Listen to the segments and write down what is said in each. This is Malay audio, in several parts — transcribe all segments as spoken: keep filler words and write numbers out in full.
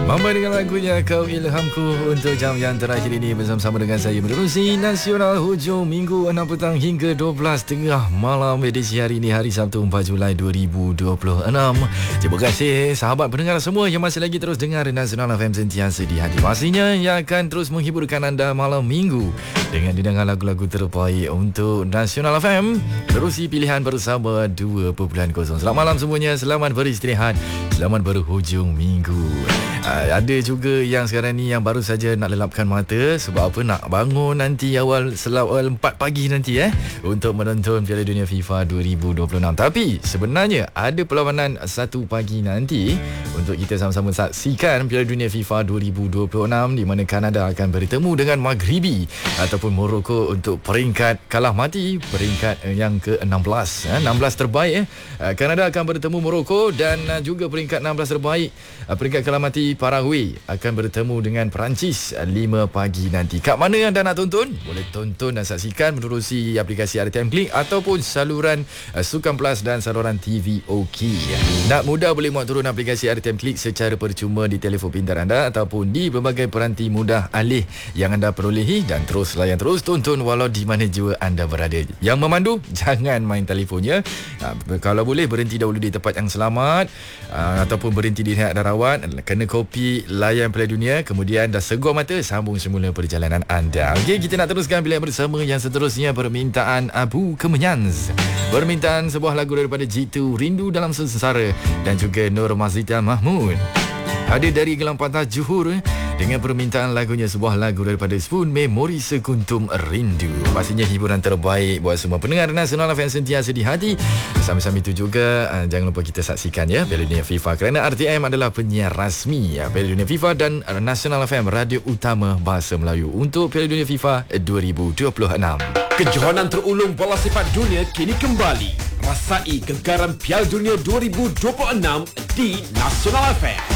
Mamba dengan lagunya Kau Ilhamku untuk jam yang terakhir ini bersama-sama dengan saya menerusi Nasional hujung minggu enam petang hingga dua belas tengah malam edisi hari ini, hari Sabtu empat Julai dua ribu dua puluh enam. Terima kasih sahabat pendengar semua yang masih lagi terus dengar Nasional F M sentiasa di hati. Pastinya yang akan terus menghiburkan anda malam minggu dengan didengar lagu-lagu terbaik untuk Nasional F M. Terusi pilihan bersama dua titik kosong. Selamat malam semuanya, selamat beristirahat, selamat berhujung minggu. Uh, ada juga yang sekarang ni yang baru saja nak lelapkan mata sebab apa, nak bangun nanti awal selawal empat pagi nanti eh untuk menonton Piala Dunia FIFA dua ribu dua puluh enam. Tapi sebenarnya ada perlawanan satu pagi nanti untuk kita sama-sama saksikan Piala Dunia FIFA dua ribu dua puluh enam di mana Kanada akan bertemu dengan Maghribi ataupun Morocco untuk peringkat kalah mati, peringkat yang ke enam belas, eh, enam belas terbaik eh. Kanada akan bertemu Morocco dan juga peringkat enam belas terbaik, peringkat kalah mati Paraguay akan bertemu dengan Perancis lima pagi nanti. Kat mana anda nak tonton? Boleh tonton dan saksikan menerusi aplikasi R T M Klik ataupun saluran uh, Sukan Plus dan saluran T V OK. Nak mudah boleh muat turun aplikasi R T M Klik secara percuma di telefon pintar anda ataupun di berbagai peranti mudah alih yang anda perolehi, dan terus layan terus tonton walau di mana jua anda berada. Yang memandu jangan main telefonnya. Uh, kalau boleh berhenti dahulu di tempat yang selamat, uh, ataupun berhenti di Rehat Darawat, kena kopi, layan Piala Dunia, kemudian dah segor mata, sambung semula perjalanan anda. Okey, kita nak teruskan pilihan bersama yang seterusnya, permintaan Abu Kemenyans. Permintaan sebuah lagu daripada Jitu, Rindu Dalam Sengsara, dan juga Nur Mazita Mahmud. Ada dari Gelang Patah Johor dengan permintaan lagunya, sebuah lagu daripada Spoon, Memori Sekuntum Rindu. Pastinya hiburan terbaik buat semua pendengar Nasional F M sentiasa di hati. Sambil-sambil itu juga uh, jangan lupa kita saksikan ya Piala Dunia FIFA, kerana R T M adalah penyiar rasmi ya Piala Dunia FIFA dan uh, Nasional F M radio utama bahasa Melayu untuk Piala Dunia FIFA dua ribu dua puluh enam. Kejohanan terulung bola sepak dunia kini kembali. Rasai gegaran Piala Dunia dua ribu dua puluh enam di Nasional F M.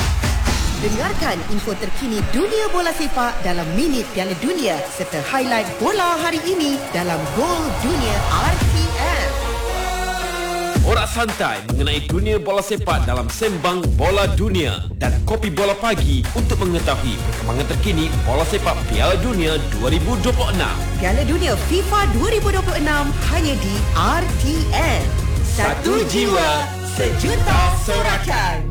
Dengarkan info terkini dunia bola sepak dalam Minit Piala Dunia serta highlight bola hari ini dalam Gol Dunia R T M. Borak santai mengenai dunia bola sepak dalam Sembang Bola Dunia dan Kopi Bola Pagi untuk mengetahui perkembangan terkini bola sepak Piala Dunia dua ribu dua puluh enam. Piala Dunia FIFA dua ribu dua puluh enam hanya di R T M. Satu jiwa, sejuta sorakan.